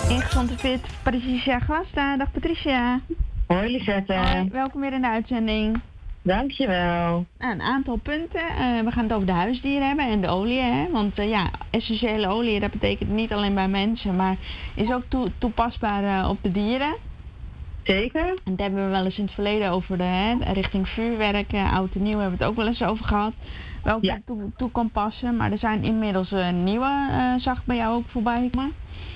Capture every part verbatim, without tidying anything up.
Ingezond en fit, Patricia Glasta. Dag Patricia. Hoi Lisette. Hoi, welkom weer in de uitzending. Dankjewel. Nou, een aantal punten. Uh, we gaan het over de huisdieren hebben en de olie. Hè? Want uh, ja, essentiële olie, dat betekent niet alleen bij mensen, maar is ook toe, toepasbaar uh, op de dieren. Zeker. En daar hebben we wel eens in het verleden over de, hè, richting vuurwerk, uh, oud en nieuw hebben we het ook wel eens over gehad. Welke ja. toe, toe kan passen, maar er zijn inmiddels uh, nieuwe, uh, zag ik bij jou ook voorbij komen.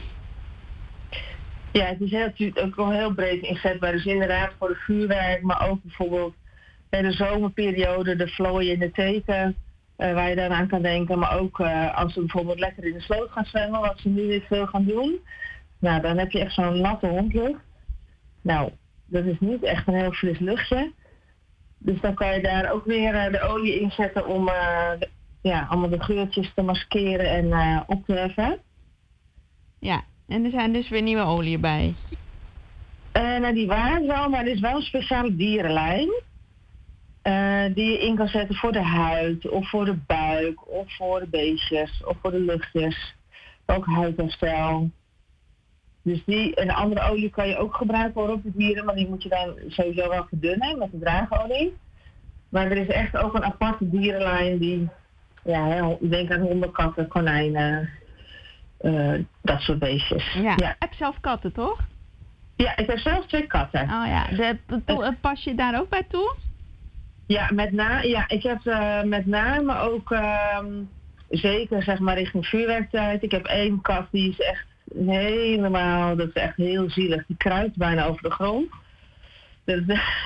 Ja, het is heel, ook wel heel breed inzetbaar. Dus inderdaad voor de vuurwerk, maar ook bijvoorbeeld bij de zomerperiode, de vlooien in de teken, uh, waar je daaraan kan denken. Maar ook uh, als ze bijvoorbeeld lekker in de sloot gaan zwemmen, wat ze nu weer veel gaan doen. Nou, dan heb je echt zo'n natte hondlucht. Nou, dat is niet echt een heel fris luchtje. Dus dan kan je daar ook weer uh, de olie in zetten om uh, de, ja, allemaal de geurtjes te maskeren en uh, op te heffen. Ja, en er zijn dus weer nieuwe oliën bij. Uh, nou, die waren wel, maar er is wel een speciale dierenlijn. Uh, die je in kan zetten voor de huid, of voor de buik, of voor de beestjes, of voor de luchtjes. Ook huidherstel. Dus die, een andere olie kan je ook gebruiken voor op de dieren, maar die moet je dan sowieso wel verdunnen met de draagolie. Maar er is echt ook een aparte dierenlijn die, ja, ik denk aan honden, katten, konijnen, uh, dat soort beestjes. Ja, ja. Ik heb zelf katten, toch? Ja, ik heb zelf twee katten. Oh ja, de, de, de, pas je daar ook bij toe? Ja, met na, ja ik heb uh, met name ook uh, zeker zeg maar richting vuurwerktijd. Ik heb één kat die is echt helemaal, dat is echt heel zielig. Die kruipt bijna over de grond. Dus,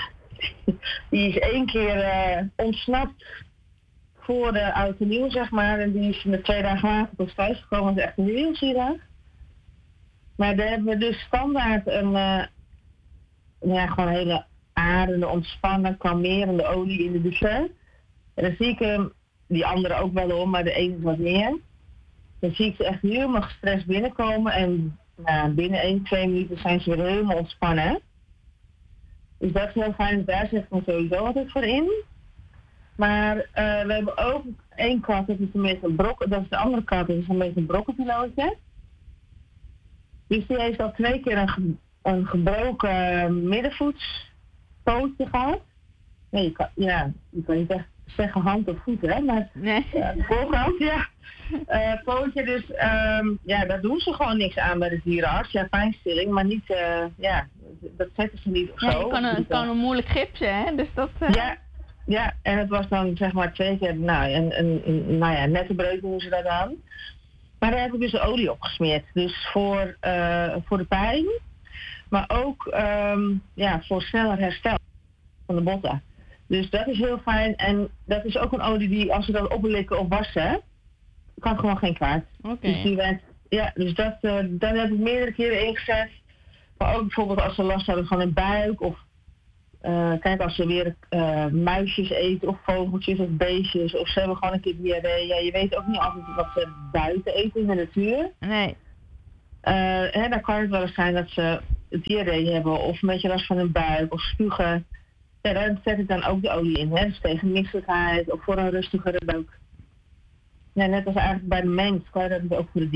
die is één keer uh, ontsnapt voor de oud en nieuw, zeg maar. En die is met twee dagen later tot thuis gekomen. Dat is echt heel zielig. Maar daar hebben we dus standaard een, uh, ja, gewoon een hele adende, ontspannen, kalmerende olie in de douche. En dan zie ik hem, die andere ook wel om, maar de ene is wat meer. Dan zie ik ze echt helemaal gestrest binnenkomen en nou, binnen één, twee minuten zijn ze weer helemaal ontspannen. Dus dat is heel fijn, daar zet ik me sowieso altijd voor in. Maar uh, we hebben ook één kat, dat is een beetje een brok, dat is de andere kat, dat is een beetje een brokkenpilootje. Dus die heeft al twee keer een, ge, een gebroken middenvoetspootje gehad. Nee, je kan, ja, je kan niet echt zeggen hand of voet, hè, maar nee. uh, de voorkant, ja. Uh, pootje, dus um, ja, daar doen ze gewoon niks aan bij de dierenarts. Ja, pijnstilling, maar niet, uh, ja, dat zetten ze niet of ja, zo. Je kan, een, kan een moeilijk gipsen, hè, dus dat... Uh... Ja, ja, en het was dan zeg maar twee keer, nou, een, een, een nou ja, nette breuk doen ze dat aan. Maar daar heb ik dus de olie op gesmeerd. Dus voor, uh, voor de pijn, maar ook um, ja, voor sneller herstel van de botten. Dus dat is heel fijn. En dat is ook een olie die, als we dat oplikken of wassen, kan gewoon geen kwaad. Okay. Dus die werkt, ja, dus dat, uh, daar heb ik meerdere keren ingezet. Maar ook bijvoorbeeld als ze last hebben van een buik of uh, kijk, als ze weer uh, muisjes eten of vogeltjes of beestjes of ze hebben gewoon een keer diarree. Ja, je weet ook niet altijd wat ze buiten eten in de natuur. Nee. Uh, hè, dan kan het wel eens zijn dat ze diarree hebben of een beetje last van hun buik of spugen. Ja, daar zet ik dan ook de olie in, hè, dus tegen misselijkheid of voor een rustigere buik. Ja, net als eigenlijk bij de mens kan je dat ook voor de